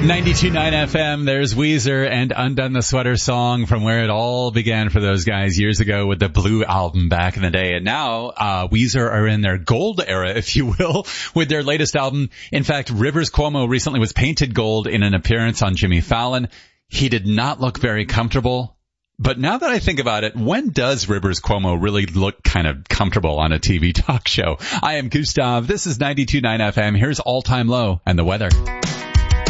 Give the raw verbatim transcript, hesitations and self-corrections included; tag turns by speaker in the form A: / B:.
A: ninety-two point nine F M, there's Weezer and Undone the Sweater Song from where it all began for those guys years ago with the Blue album back in the day. And now uh Weezer are in their gold era, if you will, with their latest album. In fact, Rivers Cuomo recently was painted gold in an appearance on Jimmy Fallon. He did not look very comfortable. But now that I think about it, when does Rivers Cuomo really look kind of comfortable on a T V talk show? I am Gustav. This is ninety-two point nine F M. Here's All Time Low and the weather.